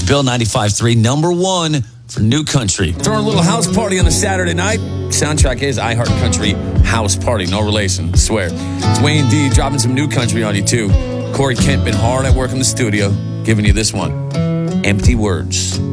with Bill 95.3, number one for New Country. Throwing a little house party on a Saturday night. Soundtrack is I Heart Country House Party. No relation, swear. It's Wayne D dropping some New Country on you, too. Corey Kent been hard at work in the studio, giving you this one. Empty Words.